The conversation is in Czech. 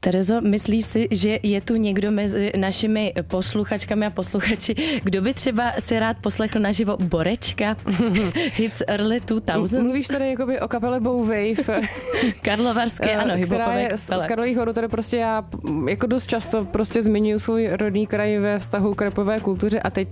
Terezo, myslíš si, že je tu někdo mezi našimi posluchačkami a posluchači, kdo by třeba si rád poslechl naživo Borečka? Hits early 2000. Mluvíš tady jakoby o kapele Bow Wave. Karlovarské, ano, hiphopové kapele. Z Karlových Varů, tady prostě já jako dost často prostě zmiňuji svůj rodný kraj ve vztahu k rapové kultuře a teď